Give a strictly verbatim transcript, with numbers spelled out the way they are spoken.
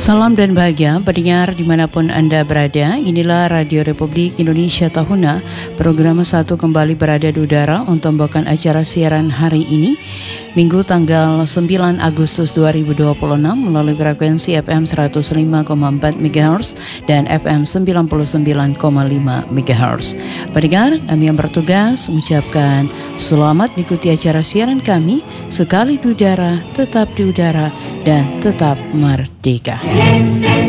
Salam dan bahagia pendengar dimanapun Anda berada. Inilah Radio Republik Indonesia Tahuna. Program satu kembali berada di udara untuk membawakan acara siaran hari ini, Minggu tanggal sembilan Agustus dua ribu dua puluh enam melalui frekuensi F M seratus lima koma empat megahertz dan F M sembilan puluh sembilan koma lima megahertz. Pendengar, kami yang bertugas mengucapkan selamat mengikuti acara siaran kami, sekali di udara, tetap di udara, dan tetap merdeka.